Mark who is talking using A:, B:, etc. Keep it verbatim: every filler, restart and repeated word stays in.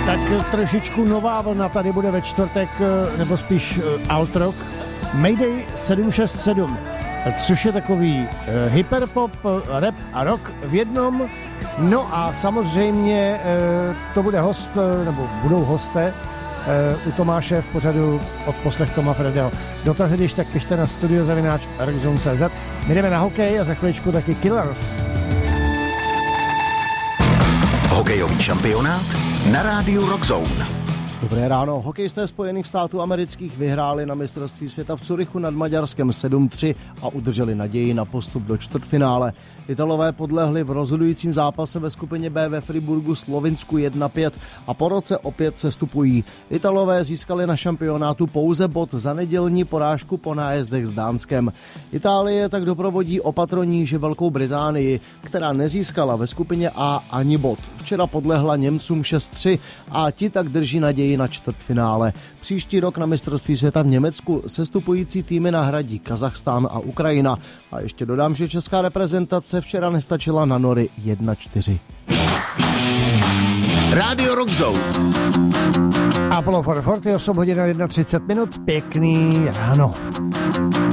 A: Tak trošičku nová vlna tady bude ve čtvrtek, nebo spíš alt rock. Mayday sedm šest sedm, což je takový hyperpop, rap a rock v jednom. No a samozřejmě to bude host, nebo budou hosté u Tomáše v pořadu od poslech Toma Fredeho. Dotazy, když tak pište na studiozavináč rockzone tečka cé zet. My jdeme na hokej a za chviličku taky Killers.
B: Hokejový šampionát na rádiu Rockzone.
C: Dobré ráno. Hokejisté Spojených států amerických vyhráli na mistrovství světa v Curychu nad Maďarskem sedm tři a udrželi naději na postup do čtvrtfinále. Italové podlehli v rozhodujícím zápase ve skupině B ve Friburgu Slovinsku jedna pět a po roce opět sestupují. Italové získali na šampionátu pouze bod za nedělní porážku po nájezdech s Dánskem. Itálie tak doprovodí opatroníže Velkou Británii, která nezískala ve skupině A ani bod. Včera podlehla Němcům šest tři a ti tak drží naději na čtvrtfinále. Příští rok na mistrovství světa v Německu sestupující týmy nahradí Kazachstán a Ukrajina. A ještě dodám, že česká reprezentace včera nestačila na nory jedna čtyři.
B: Rádio Rockzone.
A: Apollo čtyřicet osm hodin a třicet jedna minut. Pěkný ráno.